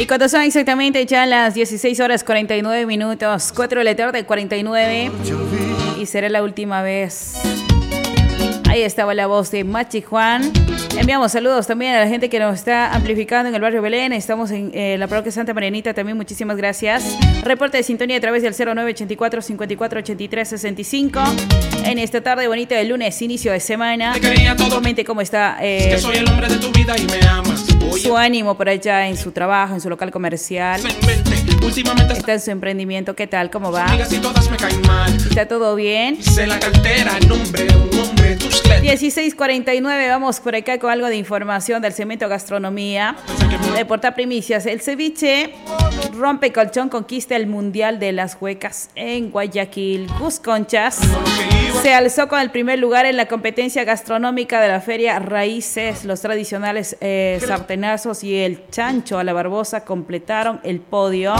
Y cuando son exactamente ya las 16 horas 49 minutos, 4 de la tarde 49, y será la última vez. Ahí estaba la voz de Machi Juan. Enviamos saludos también a la gente que nos está amplificando en el barrio Belén. Estamos en la parroquia Santa Marianita también. Muchísimas gracias. Reporte de sintonía a través del 0984 54 83 65. En esta tarde bonita de lunes, inicio de semana. Comente cómo está que soy el hombre de tu vida y me amas. Su ánimo por allá en su trabajo, en su local comercial. Está en su emprendimiento. ¿Qué tal? ¿Cómo va? Amigas y todas me caen mal. ¿Está todo bien? Sé la cartera, nombre, un hombre, tus 16:49, vamos por acá con algo de información del segmento gastronomía. De Porta Primicias, el ceviche rompe colchón, conquista el Mundial de las Huecas en Guayaquil. Gus Conchas se alzó con el primer lugar en la competencia gastronómica de la Feria Raíces. Los tradicionales sartenazos y el chancho a la barbosa completaron el podio.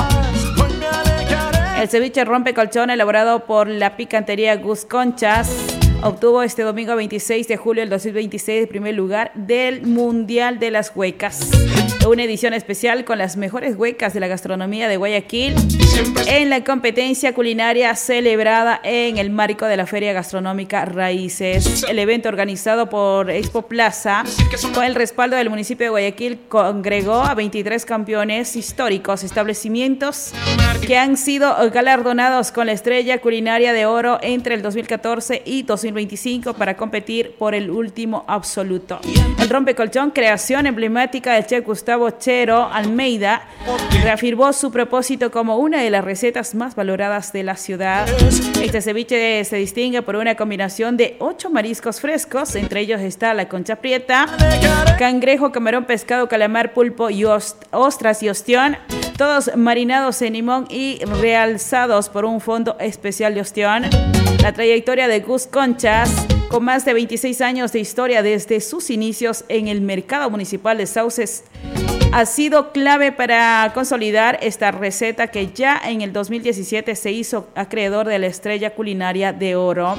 El ceviche rompe colchón elaborado por la picantería Gus Conchas obtuvo este domingo 26 de julio del 2026 el primer lugar del Mundial de las Huecas. Una edición especial con las mejores huecas de la gastronomía de Guayaquil en la competencia culinaria celebrada en el marco de la Feria Gastronómica Raíces. El evento organizado por Expo Plaza con el respaldo del municipio de Guayaquil congregó a 23 campeones históricos, establecimientos que han sido galardonados con la estrella culinaria de oro entre el 2014 y 2025 para competir por el último absoluto. El rompecolchón, creación emblemática del chef Gustavo Chero Almeida, reafirmó su propósito como una de las recetas más valoradas de la ciudad. Este ceviche se distingue por una combinación de 8 mariscos frescos, entre ellos está la concha prieta, cangrejo, camarón, pescado, calamar, pulpo y ostras y ostión, todos marinados en limón y realzados por un fondo especial de ostión. La trayectoria de Gus Conchas, con más de 26 años de historia desde sus inicios en el mercado municipal de Sauces, ha sido clave para consolidar esta receta que ya en el 2017 se hizo acreedor de la estrella culinaria de oro.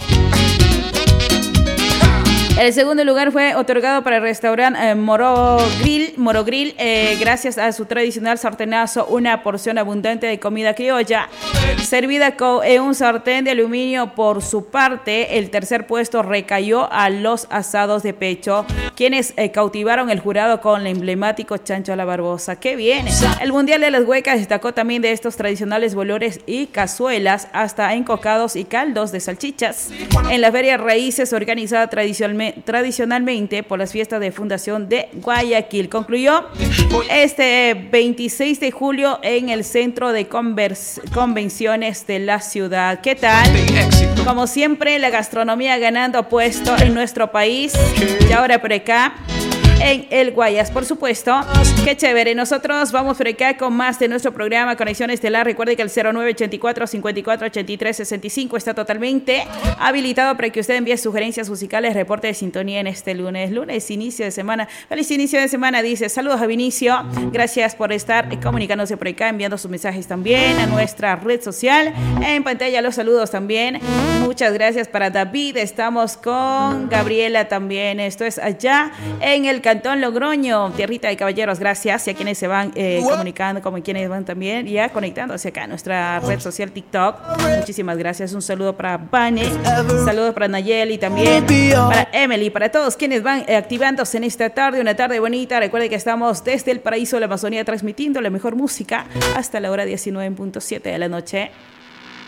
El segundo lugar fue otorgado para el restaurante Moro Grill, gracias a su tradicional sartenazo, una porción abundante de comida criolla, servida en un sartén de aluminio. Por su parte, el tercer puesto recayó a los asados de pecho, quienes cautivaron el jurado con el emblemático chancho a la barbosa. ¡Qué bien! El Mundial de las Huecas destacó también de estos tradicionales bolores y cazuelas, hasta encocados y caldos de salchichas, en la Feria Raíces organizada tradicionalmente por las fiestas de fundación de Guayaquil. Concluyó este 26 de julio en el centro de convenciones de la ciudad. ¿Qué tal? Como siempre, la gastronomía ganando puesto en nuestro país y ahora por acá en el Guayas, por supuesto. Qué chévere. Nosotros vamos por acá con más de nuestro programa Conexión Estelar. Recuerde que el 0984 54 83 65 está totalmente habilitado para que usted envíe sugerencias musicales, reporte de sintonía en este lunes, inicio de semana. Feliz inicio de semana, dice. Saludos a Vinicio. Gracias por estar comunicándose por acá, enviando sus mensajes también a nuestra red social. En pantalla los saludos también. Muchas gracias para David. Estamos con Gabriela también. Esto es allá en el Cantón Logroño, tierrita de caballeros. Gracias. Y a quienes se van comunicando, como quienes van también ya conectándose acá a nuestra red social TikTok. Muchísimas gracias. Un saludo para Vane, saludos para Nayeli también, para Emily, para todos quienes van activándose en esta tarde, una tarde bonita. Recuerden que estamos desde el paraíso de la Amazonía transmitiendo la mejor música hasta la hora 19.7 de la noche.